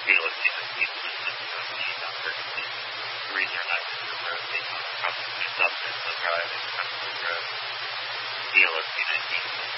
realistic as people in the community doctors. The reason are not just the road being on the substance of driving, the road. Realistic as people